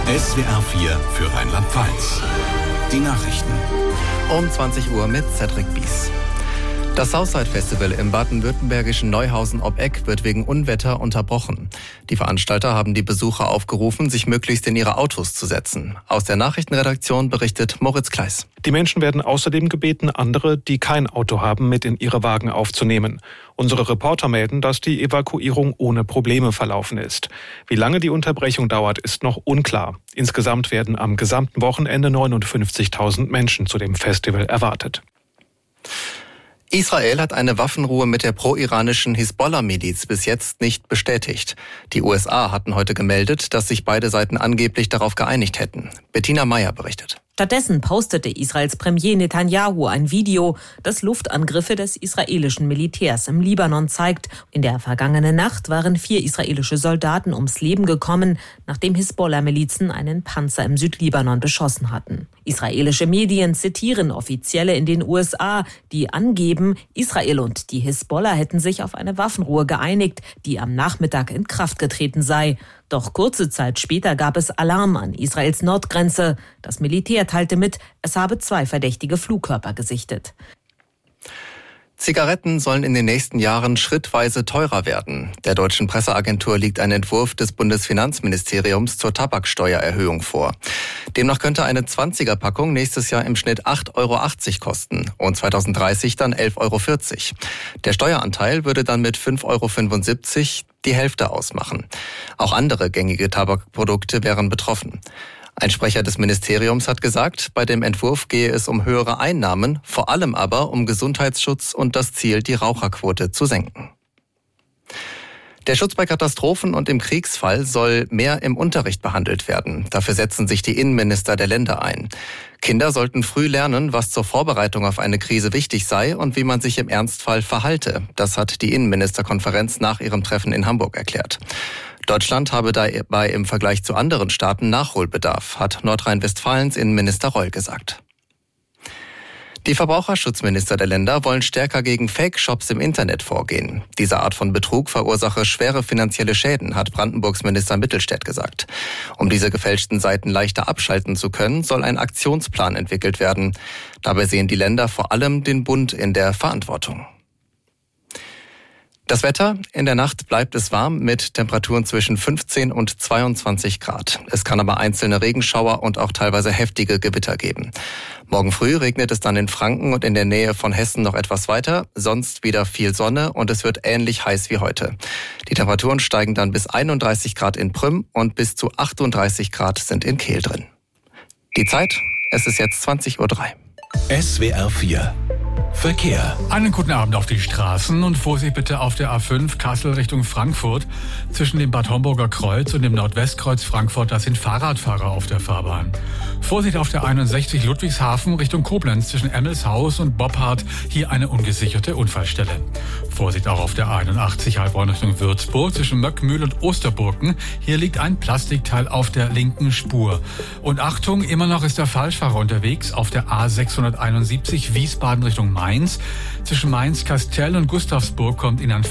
SWR 4 für Rheinland-Pfalz. Die Nachrichten. Um 20 Uhr mit Cedric Bies. Das Southside Festival im baden-württembergischen Neuhausen ob Eck wird wegen Unwetter unterbrochen. Die Veranstalter haben die Besucher aufgerufen, sich möglichst in ihre Autos zu setzen. Aus der Nachrichtenredaktion berichtet Moritz Kleiss. Die Menschen werden außerdem gebeten, andere, die kein Auto haben, mit in ihre Wagen aufzunehmen. Unsere Reporter melden, dass die Evakuierung ohne Probleme verlaufen ist. Wie lange die Unterbrechung dauert, ist noch unklar. Insgesamt werden am gesamten Wochenende 59.000 Menschen zu dem Festival erwartet. Israel hat eine Waffenruhe mit der pro-iranischen Hisbollah-Miliz bis jetzt nicht bestätigt. Die USA hatten heute gemeldet, dass sich beide Seiten angeblich darauf geeinigt hätten. Bettina Meyer berichtet. Stattdessen postete Israels Premier Netanyahu ein Video, das Luftangriffe des israelischen Militärs im Libanon zeigt. In der vergangenen Nacht waren 4 israelische Soldaten ums Leben gekommen, nachdem Hisbollah-Milizen einen Panzer im Südlibanon beschossen hatten. Israelische Medien zitieren Offizielle in den USA, die angeben, Israel und die Hisbollah hätten sich auf eine Waffenruhe geeinigt, die am Nachmittag in Kraft getreten sei. Doch kurze Zeit später gab es Alarm an Israels Nordgrenze. Das Militär teilte mit, es habe 2 verdächtige Flugkörper gesichtet. Zigaretten sollen in den nächsten Jahren schrittweise teurer werden. Der deutschen Presseagentur liegt ein Entwurf des Bundesfinanzministeriums zur Tabaksteuererhöhung vor. Demnach könnte eine 20er-Packung nächstes Jahr im Schnitt 8,80 € kosten und 2030 dann 11,40 €. Der Steueranteil würde dann mit 5,75 € die Hälfte ausmachen. Auch andere gängige Tabakprodukte wären betroffen. Ein Sprecher des Ministeriums hat gesagt, bei dem Entwurf gehe es um höhere Einnahmen, vor allem aber um Gesundheitsschutz und das Ziel, die Raucherquote zu senken. Der Schutz bei Katastrophen und im Kriegsfall soll mehr im Unterricht behandelt werden. Dafür setzen sich die Innenminister der Länder ein. Kinder sollten früh lernen, was zur Vorbereitung auf eine Krise wichtig sei und wie man sich im Ernstfall verhalte. Das hat die Innenministerkonferenz nach ihrem Treffen in Hamburg erklärt. Deutschland habe dabei im Vergleich zu anderen Staaten Nachholbedarf, hat Nordrhein-Westfalens Innenminister Reul gesagt. Die Verbraucherschutzminister der Länder wollen stärker gegen Fake-Shops im Internet vorgehen. Diese Art von Betrug verursache schwere finanzielle Schäden, hat Brandenburgs Minister Mittelstädt gesagt. Um diese gefälschten Seiten leichter abschalten zu können, soll ein Aktionsplan entwickelt werden. Dabei sehen die Länder vor allem den Bund in der Verantwortung. Das Wetter: In der Nacht bleibt es warm mit Temperaturen zwischen 15 und 22 Grad. Es kann aber einzelne Regenschauer und auch teilweise heftige Gewitter geben. Morgen früh regnet es dann in Franken und in der Nähe von Hessen noch etwas weiter. Sonst wieder viel Sonne und es wird ähnlich heiß wie heute. Die Temperaturen steigen dann bis 31 Grad in Prüm und bis zu 38 Grad sind in Kehl drin. Die Zeit: Es ist jetzt 20:03 Uhr. SWR 4 Verkehr. Einen guten Abend auf die Straßen und Vorsicht bitte auf der A5 Kassel Richtung Frankfurt. Zwischen dem Bad Homburger Kreuz und dem Nordwestkreuz Frankfurt, da sind Fahrradfahrer auf der Fahrbahn. Vorsicht auf der 61 Ludwigshafen Richtung Koblenz zwischen Emmelshaus und Boppard. Hier eine ungesicherte Unfallstelle. Vorsicht auch auf der 81 Heilbronn Richtung Würzburg zwischen Möckmühl und Osterburgen. Hier liegt ein Plastikteil auf der linken Spur. Und Achtung, immer noch ist der Falschfahrer unterwegs auf der A671 Wiesbaden Richtung Mainz. Zwischen Mainz-Kastel und Gustavsburg kommt in ein